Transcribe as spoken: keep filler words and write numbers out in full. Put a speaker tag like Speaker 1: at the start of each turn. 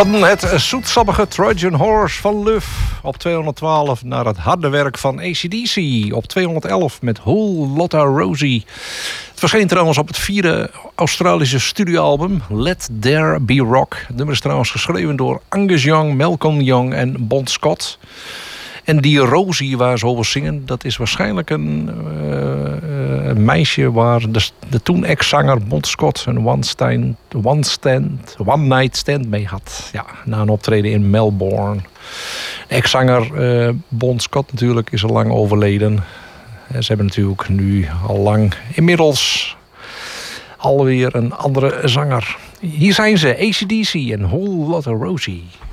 Speaker 1: Van het zoetsappige Trojan Horse van Luf op tweehonderdtwaalf naar het harde werk van A C D C op tweehonderdelf met Whole Lotta Rosie. Het verscheen trouwens op het vierde Australische studioalbum Let There Be Rock. Het nummer is trouwens geschreven door Angus Young, Malcolm Young en Bon Scott. En die Rosie waar ze over zingen, dat is waarschijnlijk een, uh, een meisje waar de, de toen ex-zanger Bon Scott een one, stand, one, stand, one night stand mee had. Ja, na een optreden in Melbourne. De ex-zanger uh, Bon Scott natuurlijk is al lang overleden. Ze hebben natuurlijk nu al lang inmiddels alweer een andere zanger. Hier zijn ze, A C D C en Whole Lotta Rosie.